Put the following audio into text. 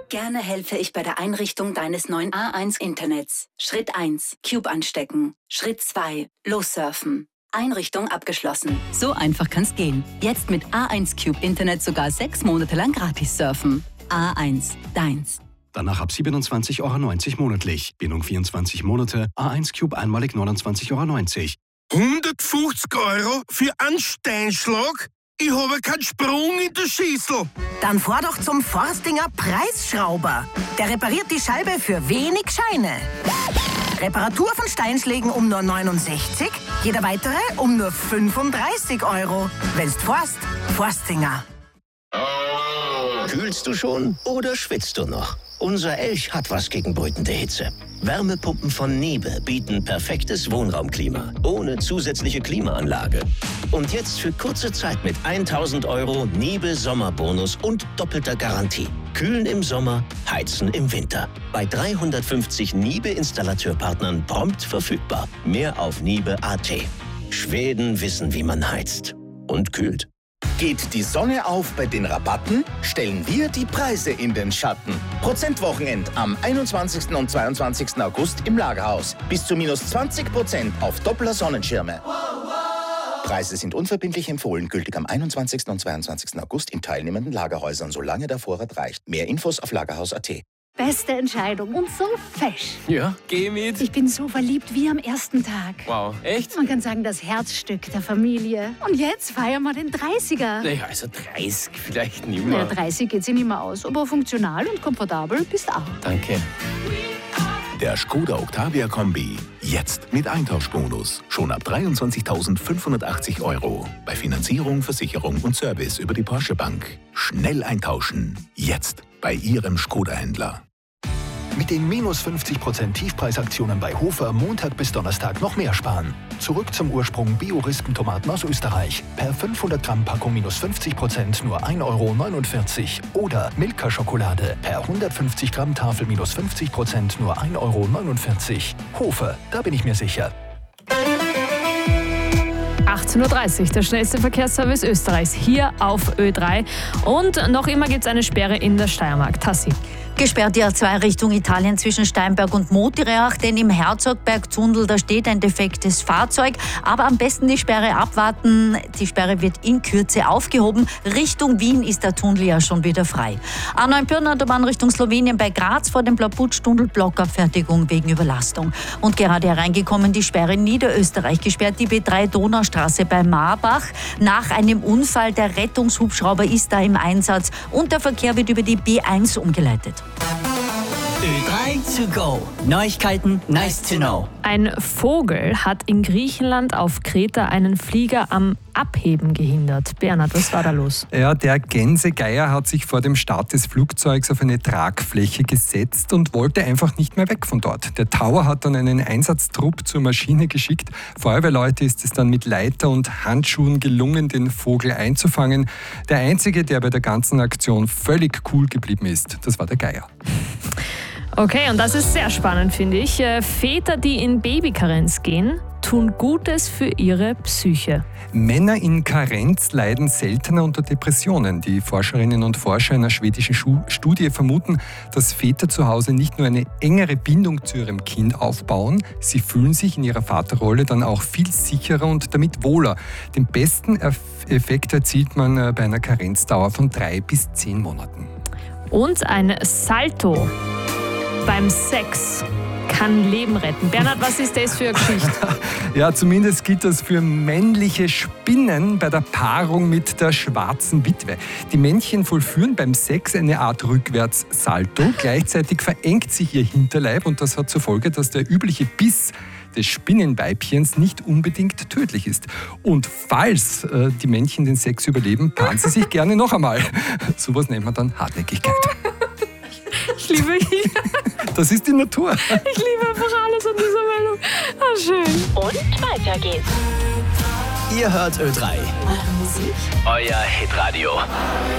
Gerne helfe ich bei der Einrichtung deines neuen A1-Internets. Schritt 1, Cube anstecken. Schritt 2, lossurfen. Einrichtung abgeschlossen. So einfach kann's gehen. Jetzt mit A1 Cube Internet sogar 6 Monate lang gratis surfen. A1, deins. Danach ab 27,90 € monatlich. Bindung 24 Monate. A1 Cube einmalig 29,90 €. 150 € für einen Steinschlag? Ich habe keinen Sprung in der Schüssel. Dann fahr doch zum Forstinger Preisschrauber. Der repariert die Scheibe für wenig Scheine. Reparatur von Steinschlägen um nur 69, jeder weitere um nur 35 €. Wenn's forst, Forstinger. Kühlst du schon oder schwitzt du noch? Unser Elch hat was gegen brütende Hitze. Wärmepumpen von Niebe bieten perfektes Wohnraumklima, ohne zusätzliche Klimaanlage. Und jetzt für kurze Zeit mit 1.000 € Niebe Sommerbonus und doppelter Garantie. Kühlen im Sommer, heizen im Winter. Bei 350 Niebe-Installateurpartnern prompt verfügbar. Mehr auf niebe.at. Schweden wissen, wie man heizt und kühlt. Geht die Sonne auf bei den Rabatten, stellen wir die Preise in den Schatten. Prozentwochenend am 21. und 22. August im Lagerhaus. Bis zu minus 20% auf Doppler Sonnenschirme. Preise sind unverbindlich empfohlen, gültig am 21. und 22. August in teilnehmenden Lagerhäusern, solange der Vorrat reicht. Mehr Infos auf lagerhaus.at. Beste Entscheidung und so fesch. Ja, geh mit. Ich bin so verliebt wie am ersten Tag. Wow, echt? Man kann sagen, das Herzstück der Familie. Und jetzt feiern wir den 30er. Naja, also 30 vielleicht nicht mehr. Ja, 30 geht sich nicht mehr aus, aber funktional und komfortabel bist auch. Danke. Der Skoda Octavia Kombi. Jetzt mit Eintauschbonus. Schon ab 23.580 €. Bei Finanzierung, Versicherung und Service über die Porsche Bank. Schnell eintauschen. Jetzt bei Ihrem Skoda-Händler. Mit den minus 50% Tiefpreisaktionen bei Hofer Montag bis Donnerstag noch mehr sparen. Zurück zum Ursprung Bio-Rispentomaten aus Österreich. Per 500 Gramm Packung minus 50% nur 1,49 € Oder Milka-Schokolade. Per 150 Gramm Tafel minus 50% nur 1,49 €. Hofer, da bin ich mir sicher. 18:30 Uhr, der schnellste Verkehrsservice Österreichs hier auf Ö3. Und noch immer gibt es eine Sperre in der Steiermark. Tassi. Gesperrt die A2 Richtung Italien zwischen Steinberg und Motireach, denn im Herzogbergtunnel, da steht ein defektes Fahrzeug. Aber am besten die Sperre abwarten. Die Sperre wird in Kürze aufgehoben. Richtung Wien ist der Tunnel ja schon wieder frei. A9 Pirna-Autobahn Richtung Slowenien bei Graz vor dem Blauputz-Tunnel, Blockabfertigung wegen Überlastung. Und gerade hereingekommen die Sperre in Niederösterreich, gesperrt die B3 Donaustraße bei Marbach. Nach einem Unfall, der Rettungshubschrauber ist da im Einsatz und der Verkehr wird über die B1 umgeleitet. Ö3 to go. Neuigkeiten, nice to know. Ein Vogel hat in Griechenland auf Kreta einen Flieger am Abheben gehindert. Bernhard, was war da los? Ja, der Gänsegeier hat sich vor dem Start des Flugzeugs auf eine Tragfläche gesetzt und wollte einfach nicht mehr weg von dort. Der Tower hat dann einen Einsatztrupp zur Maschine geschickt. Feuerwehrleute ist es dann mit Leiter und Handschuhen gelungen, den Vogel einzufangen. Der Einzige, der bei der ganzen Aktion völlig cool geblieben ist, das war der Geier. Okay, und das ist sehr spannend, finde ich. Väter, die in Babykarenz gehen, tun Gutes für ihre Psyche. Männer in Karenz leiden seltener unter Depressionen. Die Forscherinnen und Forscher einer schwedischen Studie vermuten, dass Väter zu Hause nicht nur eine engere Bindung zu ihrem Kind aufbauen, sie fühlen sich in ihrer Vaterrolle dann auch viel sicherer und damit wohler. Den besten Effekt erzielt man bei einer Karenzdauer von 3 bis 10 Monaten. Und ein Salto beim Sex kann Leben retten. Bernhard, was ist das für eine Geschichte? Ja, zumindest gilt das für männliche Spinnen bei der Paarung mit der schwarzen Witwe. Die Männchen vollführen beim Sex eine Art Rückwärtssalto. Gleichzeitig verengt sich ihr Hinterleib und das hat zur Folge, dass der übliche Biss des Spinnenweibchens nicht unbedingt tödlich ist. Und falls die Männchen den Sex überleben, paaren sie sich gerne noch einmal. Sowas nennt man dann Hartnäckigkeit. Ich liebe ihn. Das ist die Natur. Ich liebe einfach alles an dieser Meldung. Ah, schön. Und weiter geht's. Ihr hört Ö3. Eure Musik. Euer Hitradio.